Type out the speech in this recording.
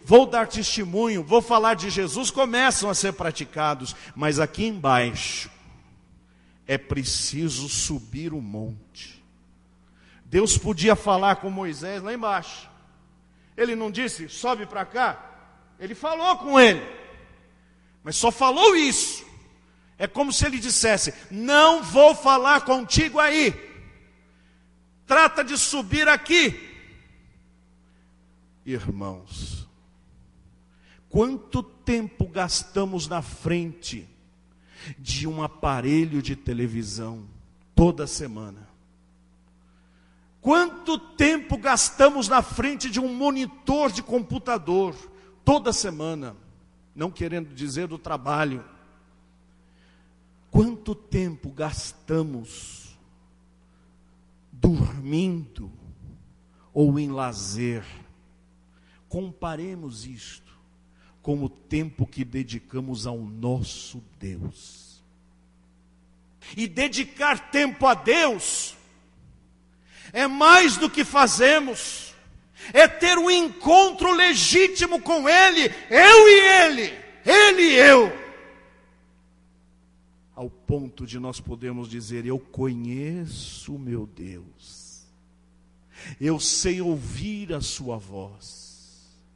vou dar testemunho, vou falar de Jesus, começam a ser praticados. Mas aqui embaixo, é preciso subir o monte. Deus podia falar com Moisés lá embaixo. Ele não disse, sobe para cá? Ele falou com ele. Mas só falou isso. É como se ele dissesse, não vou falar contigo aí. Trata de subir aqui. Irmãos, quanto tempo gastamos na frente de um aparelho de televisão toda semana? Quanto tempo gastamos na frente de um monitor de computador toda semana? Não querendo dizer do trabalho. Quanto tempo gastamos dormindo ou em lazer? Comparemos isto com o tempo que dedicamos ao nosso Deus. E dedicar tempo a Deus é mais do que fazemos, é ter um encontro legítimo com Ele, eu e Ele e eu, ao ponto de nós podermos dizer, eu conheço o meu Deus, eu sei ouvir a sua voz.